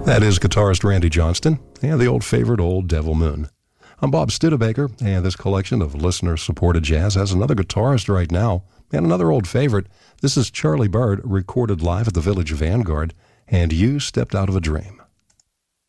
That is guitarist Randy Johnston and the old favorite, Old Devil Moon. I'm Bob Studebaker, and this collection of listener-supported jazz has another guitarist right now and another old favorite. This is Charlie Byrd, recorded live at the Village Vanguard, and You Stepped Out of a Dream.